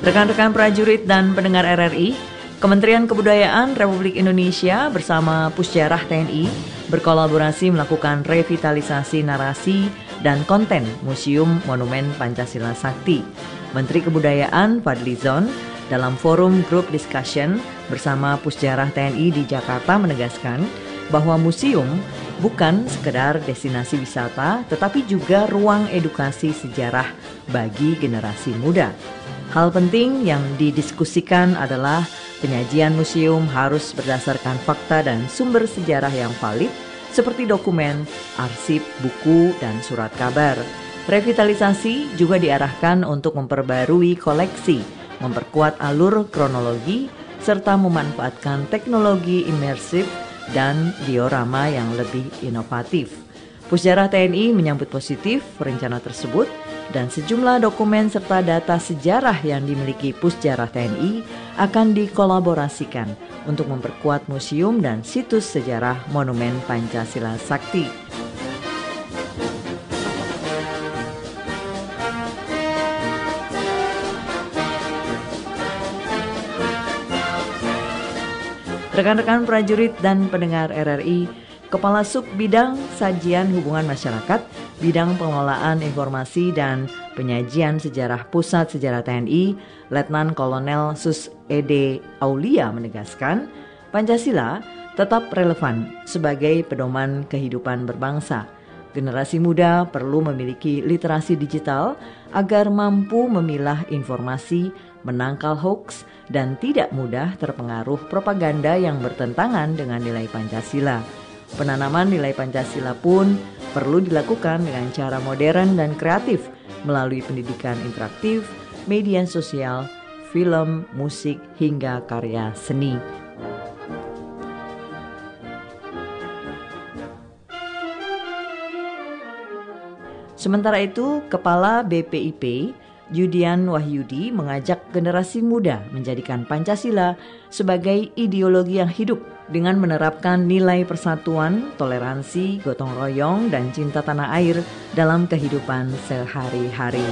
Rekan-rekan prajurit dan pendengar RRI, Kementerian Kebudayaan Republik Indonesia bersama Pusjarah TNI berkolaborasi melakukan revitalisasi narasi dan konten Museum Monumen Pancasila Sakti. Menteri Kebudayaan Fadlizon dalam forum group discussion bersama Pusjarah TNI di Jakarta menegaskan bahwa museum bukan sekedar destinasi wisata, tetapi juga ruang edukasi sejarah bagi generasi muda. Hal penting yang didiskusikan adalah penyajian museum harus berdasarkan fakta dan sumber sejarah yang valid seperti dokumen, arsip, buku, dan surat kabar. Revitalisasi juga diarahkan untuk memperbarui koleksi, memperkuat alur kronologi, serta memanfaatkan teknologi imersif dan diorama yang lebih inovatif. Pusjarah TNI menyambut positif rencana tersebut dan sejumlah dokumen serta data sejarah yang dimiliki Pusjarah TNI akan dikolaborasikan untuk memperkuat museum dan situs sejarah Monumen Pancasila Sakti. Rekan-rekan prajurit dan pendengar RRI, Kepala Sub Bidang Sajian Hubungan Masyarakat, Bidang Pengelolaan Informasi dan Penyajian Sejarah Pusat Sejarah TNI, Letnan Kolonel Sus Ede Aulia menegaskan, Pancasila tetap relevan sebagai pedoman kehidupan berbangsa. Generasi muda perlu memiliki literasi digital agar mampu memilah informasi, menangkal hoaks, dan tidak mudah terpengaruh propaganda yang bertentangan dengan nilai Pancasila. Penanaman nilai Pancasila pun perlu dilakukan dengan cara modern dan kreatif melalui pendidikan interaktif, media sosial, film, musik, hingga karya seni. Sementara itu, Kepala BPIP Yudian Wahyudi mengajak generasi muda menjadikan Pancasila sebagai ideologi yang hidup dengan menerapkan nilai persatuan, toleransi, gotong royong, dan cinta tanah air dalam kehidupan sehari-hari.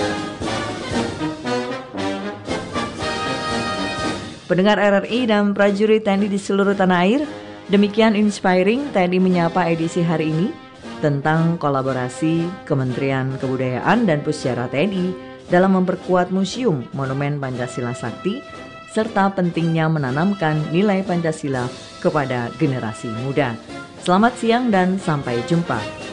Pendengar RRI dan prajurit TNI di seluruh tanah air, demikian Inspiring TNI Menyapa edisi hari ini tentang kolaborasi Kementerian Kebudayaan dan Pusjarah TNI dalam memperkuat Museum Monumen Pancasila Sakti, serta pentingnya menanamkan nilai Pancasila kepada generasi muda. Selamat siang dan sampai jumpa.